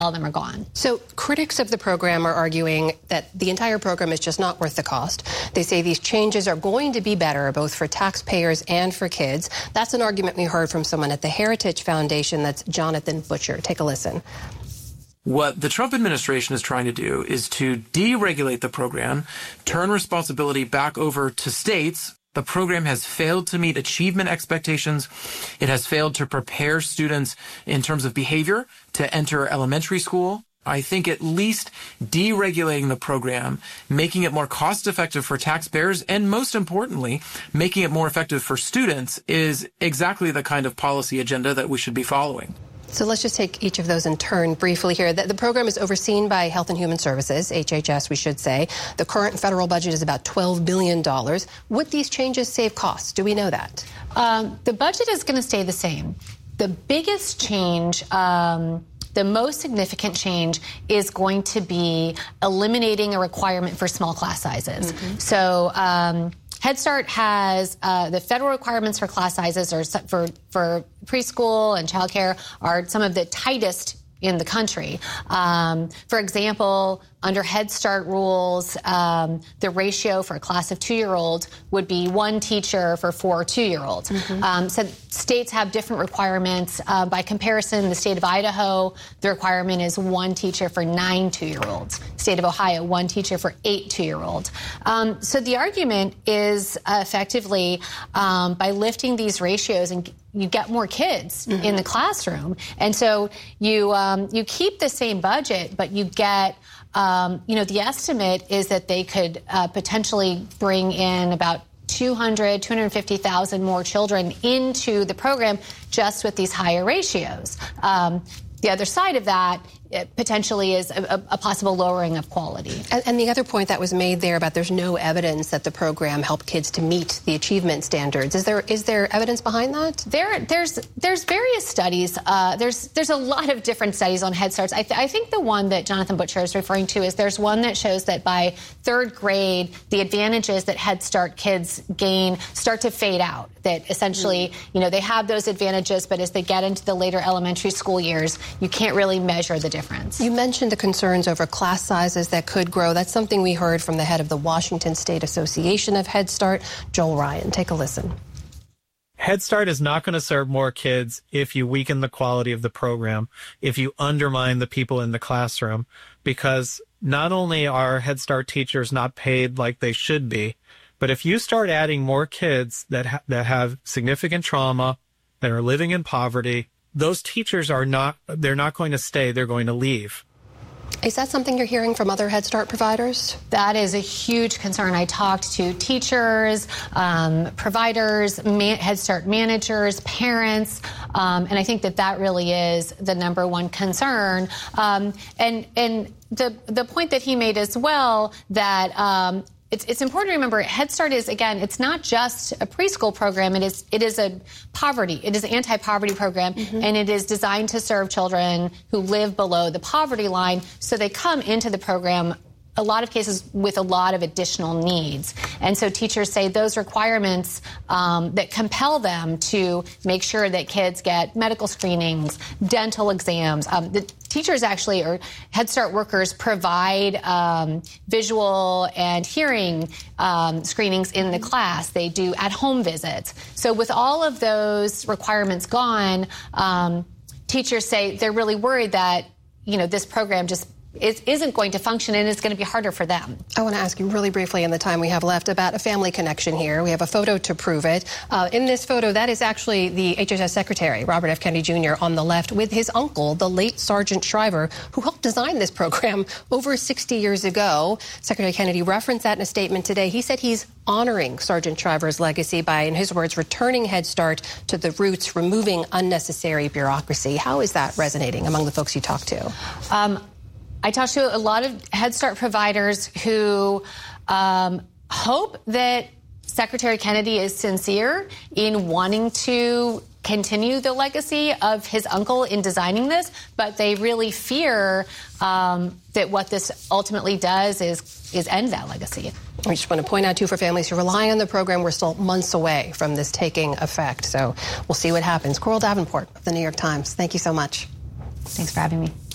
all of them are gone. So critics of the program are arguing that the entire program is just not worth the cost. They say these changes are going to be better both for taxpayers and for kids. That's an argument we heard from someone at the Heritage Foundation. That's Jonathan Butcher. Take a listen. What the Trump administration is trying to do is to deregulate the program, turn responsibility back over to states. The program has failed to meet achievement expectations. It has failed to prepare students in terms of behavior to enter elementary school. I think at least deregulating the program, making it more cost-effective for taxpayers, and most importantly, making it more effective for students is exactly the kind of policy agenda that we should be following. So let's just take each of those in turn briefly here. The program is overseen by Health and Human Services, HHS, we should say. The current federal budget is about $12 billion. Would these changes save costs? Do we know that? The budget is going to stay the same. The biggest change, the most significant change, is going to be eliminating a requirement for small class sizes. Mm-hmm. So Head Start has the federal requirements for class sizes or for preschool and childcare are some of the tightest in the country. For example, under Head Start rules, the ratio for a class of 2-year-olds would be 1 teacher for 4 2-year-olds. Mm-hmm. So states have different requirements. By comparison, the state of Idaho, the requirement is 1 teacher for 9 2-year-olds. State of Ohio, 1 teacher for 8 2-year-olds. So the argument is effectively by lifting these ratios and you get more kids mm-hmm. in the classroom. And so you keep the same budget, but you get the estimate is that they could potentially bring in about 250,000 more children into the program just with these higher ratios. The other side of that potentially is a possible lowering of quality. And the other point that was made there about there's no evidence that the program helped kids to meet the achievement standards. Is there evidence behind that? There's various studies. There's a lot of different studies on Head Starts. I think the one that Jonathan Butcher is referring to is there's one that shows that by 3rd grade, the advantages that Head Start kids gain start to fade out. That essentially, they have those advantages, but as they get into the later elementary school years, you can't really measure the difference. You mentioned the concerns over class sizes that could grow. That's something we heard from the head of the Washington State Association of Head Start, Joel Ryan. Take a listen. Head Start is not going to serve more kids if you weaken the quality of the program, if you undermine the people in the classroom, because not only are Head Start teachers not paid like they should be, but if you start adding more kids that have significant trauma, that are living in poverty, those teachers they're not going to stay, they're going to leave. Is that something you're hearing from other Head Start providers? That is a huge concern. I talked to teachers, providers, Head Start managers, parents, and I think that really is the number one concern. And the point that he made as well, that it's important to remember Head Start is, again, it's not just a preschool program. It is an anti-poverty program, mm-hmm. and it is designed to serve children who live below the poverty line. So they come into the program, a lot of cases, with a lot of additional needs. And so teachers say those requirements that compel them to make sure that kids get medical screenings, dental exams. The teachers actually, or Head Start workers, provide visual and hearing screenings in the class. They do at-home visits. So with all of those requirements gone, teachers say they're really worried that, this program just isn't going to function, and it's going to be harder for them. I want to ask you really briefly in the time we have left about a family connection here. We have a photo to prove it. In this photo, that is actually the HHS Secretary, Robert F. Kennedy Jr., on the left with his uncle, the late Sergeant Shriver, who helped design this program over 60 years ago. Secretary Kennedy referenced that in a statement today. He said he's honoring Sergeant Shriver's legacy by, in his words, returning Head Start to the roots, removing unnecessary bureaucracy. How is that resonating among the folks you talk to? I talked to a lot of Head Start providers who hope that Secretary Kennedy is sincere in wanting to continue the legacy of his uncle in designing this, but they really fear that what this ultimately does is end that legacy. We just want to point out, too, for families who rely on the program, we're still months away from this taking effect. So we'll see what happens. Coral Davenport of the New York Times, thank you so much. Thanks for having me.